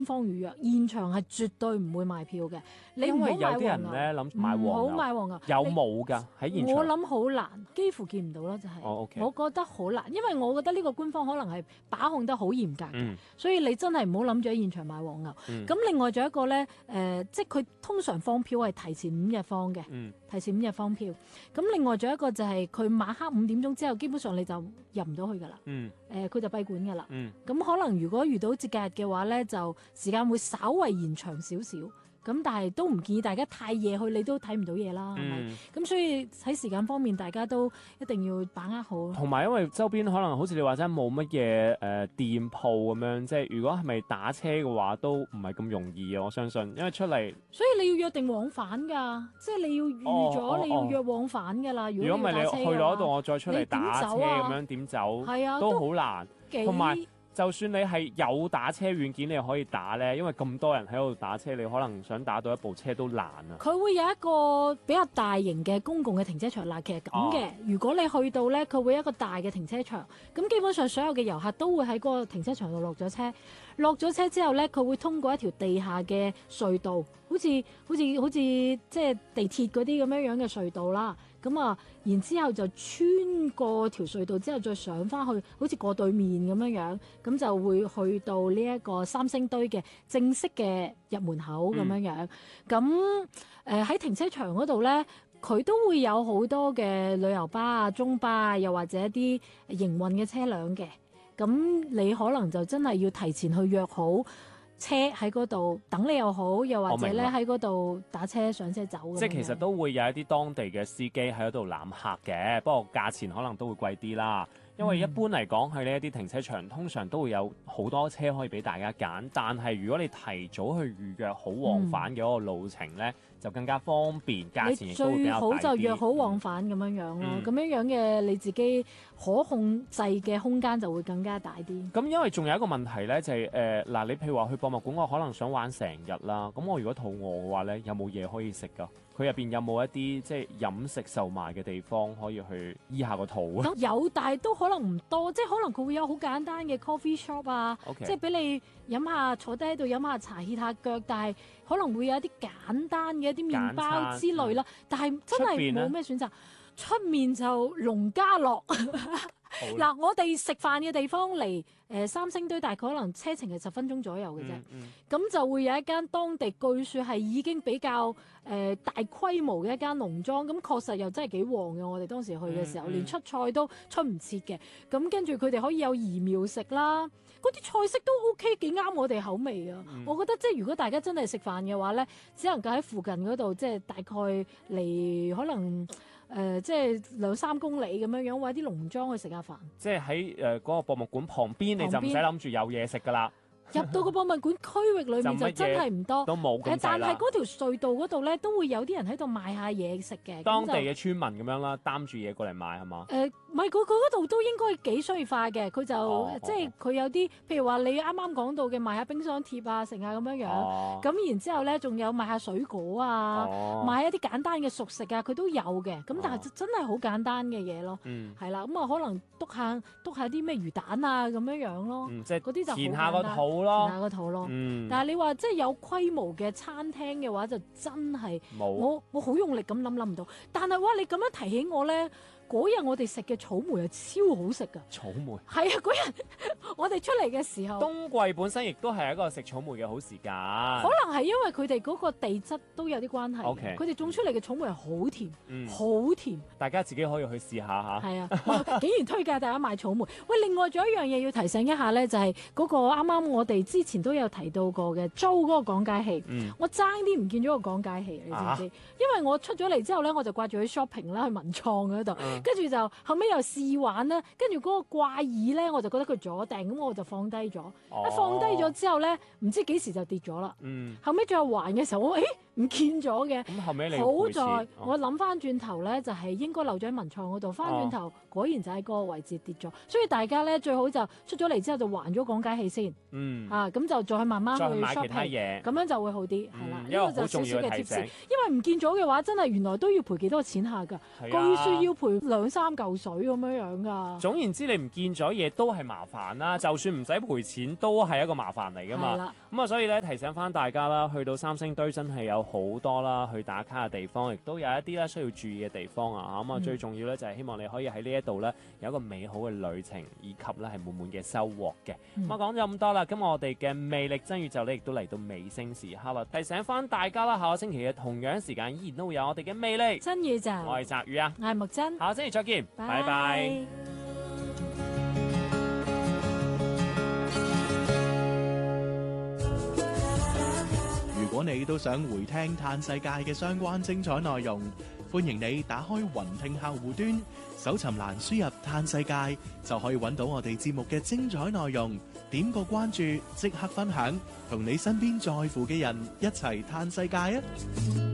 方預約，現場係絕對唔會賣票嘅。你唔好因為有啲買黃牛， 人咧諗住買黃牛， 唔好買黃牛。 有冇㗎喺現場？ 我諗好難，幾乎見唔到啦，就係、 OK 我覺得好難，因為我覺得呢個官方可能係把控得好嚴格嘅， 嗯所以你真係唔好諗住喺現場買黃牛。咁、另外仲有一個咧，即係佢通常放票係提前5日放嘅，提前5日放票。咁另外仲有一個就係佢晚黑5點鐘之後，基本上你就入唔到去㗎啦。佢就閉館㗎啦。咁可能如果遇到節假日嘅話咧，就時間會稍為延長少少。咁但係都唔建議大家太夜去，你都睇唔到嘢啦，係咪？咁所以喺時間方面，大家都一定要把握好。 同埋因為周邊可能好似你話齋冇乜嘢店鋪咁樣，即係如果係咪打車嘅話，都唔係咁容易啊！我相信，因為出嚟， 所以你要約定往返㗎，即係你要預咗你要約往返㗎啦。如果唔係你去到嗰度，我再出嚟打車咁樣點走？ 係啊， 都好難。同埋就算你係有打車軟件，你可以打咧，因為咁多人喺度打車，你可能想打到一部車都難啊。 佢會有一個比較大型嘅公共嘅停車場嗱，其實咁嘅。如果你去到咧，佢會有一個大嘅停車場，咁基本上所有嘅遊客都會喺嗰個停車場度落咗車。落咗車之後咧，佢會通過一條地下嘅隧道，好似即係地鐵嗰啲咁樣嘅隧道啦。咁啊，然之後就穿過條隧道之後，再上翻去，好似過對面咁樣，咁就會去到呢一個三星堆嘅正式嘅入門口咁樣。咁喺停車場嗰度咧，佢都會有好多嘅旅遊巴啊、中巴啊，又或者一啲營運嘅車輛嘅。咁你可能就真係要提前去約好車喺嗰度等你又好，又或者咧喺嗰度打車上車走。 即係其實都會有一啲當地嘅司機喺嗰度攬客嘅，不過價錢可能都會貴啲啦。因為一般嚟講，去呢一啲停車場通常都會有好多車可以俾大家揀，但係如果你提早去預約好往返嘅嗰個路程咧，就更加方便，價錢亦都會比較大啲。 你最好就約好往返咁樣咯，咁樣嘅你自己可控制嘅空間就會更加大啲。 咁因為仲有一個問題咧，就係嗱，你譬如話去博物館，我可能想玩成日啦，咁我如果肚餓嘅話咧，有冇嘢可以食㗎？佢入邊有冇一啲即係飲食售賣嘅地方可以去醫下個肚啊？ 有，但係都可能唔多，即係可能佢會有好簡單嘅 coffee shop 啊，即係俾你飲下坐低喺度飲下茶歇下腳，但係可能會有一啲簡單嘅一啲麵包之類啦。但係真係冇咩選擇，出面就農家樂。嗱，我哋食飯嘅地方離三星堆大概可能車程係10分鐘左右嘅啫，咁就會有一間當地據說係已經比較大規模嘅一間農莊，咁確實又真係幾旺嘅。我哋當時去嘅時候，連出菜都出唔切嘅，咁跟住佢哋可以有移苗食啦，嗰啲菜式都 OK， 幾啱我哋口味啊！我覺得即係如果大家真係食飯嘅話咧，只能夠喺附近嗰度，即係大概離可能即係2-3公里咁樣樣，或者啲農莊去食下飯。 即係喺嗰個博物館旁邊，你就唔使諗住有嘢食噶啦。 入到個博物館區域裏面就真係唔多， 都冇咁大啦。 但係嗰條隧道嗰度咧，都會有啲人喺度賣下嘢食嘅。 當地嘅村民咁樣啦，擔住嘢過嚟賣係嘛？ 唔係，佢嗰度都應該幾商業化嘅。佢就即係佢有啲，譬如話你啱啱講到嘅賣下冰箱貼啊，成啊咁樣樣。咁然之後咧，仲有賣下水果啊，賣一啲簡單嘅熟食啊，佢都有嘅。咁但係真係好簡單嘅嘢咯。係啦，咁啊可能篤下啲咩魚蛋啊咁樣樣咯。 即係嗰啲就填下個肚咯， 填下個肚咯。但係你話即係有規模嘅餐廳嘅話，就真係冇。我好用力咁諗唔到。但係哇，你咁樣提起我咧。嗰日我哋食嘅草莓係超好食噶， 草莓係啊！嗰日我哋出嚟嘅時候， 冬季本身亦都係一個食草莓嘅好時間。 可能係因為佢哋嗰個地質都有啲關係。 OK， 佢哋種出嚟嘅草莓係好甜，好甜。 大家自己可以去試下嚇。 係啊，竟然推介大家買草莓。喂，另外仲有一樣嘢要提醒一下咧，就係嗰個啱啱我哋之前都有提到過嘅租嗰個講解器。我爭啲唔見咗個講解器，你知唔知？因為我出咗嚟之後咧，我就掛住去 shopping 啦，去文創嗰度。跟住就後尾又試玩啦，跟住嗰個掛椅咧，我就覺得佢阻定，咁我就放低咗。一放低咗之後咧，唔知幾時就跌咗啦。後尾最後還嘅時候，我唔見咗嘅。 咁後尾你好賠錢在我諗翻轉頭咧，就係應該漏咗喺文創嗰度，翻轉頭果然就喺嗰個位置跌咗，所以大家咧最好就出咗嚟之後就還咗講解器先，咁就再慢慢去再買 shopping 其他嘢， 咁樣就會好啲，係啦。 因為呢個就少少嘅貼士， 好重要嘅提醒， 因為唔見咗嘅話，真係原來都要賠幾多錢下㗎，據說要賠2-3嚿水咁樣㗎。 總言之，你唔見咗嘢都係麻煩啦，就算唔使賠錢都係一個麻煩嚟㗎嘛。咁啊，所以咧提醒翻大家啦，去到三星堆真係有好多啦去打卡嘅地方，亦都有一啲咧需要注意嘅地方啊。咁啊，最重要咧就係希望你可以喺呢一度咧有一個美好嘅旅程，以及咧係滿滿嘅收穫嘅。咁啊，講咗咁多啦，咁我哋嘅魅力真宇宙咧亦都嚟到尾聲時刻啦，提醒翻大家啦，下個星期嘅同樣時間依然都會有我哋嘅魅力真宇宙， 我係澤宇啊， 我係木真， 下個星期再見，拜拜。 如果你都想回聽嘆世界嘅相關精彩內容，歡迎你打開雲聽客戶端，搜尋欄輸入嘆世界，就可以揾到我哋節目嘅精彩內容。點個關注，即刻分享，同你身邊在乎嘅人一齊嘆世界啊！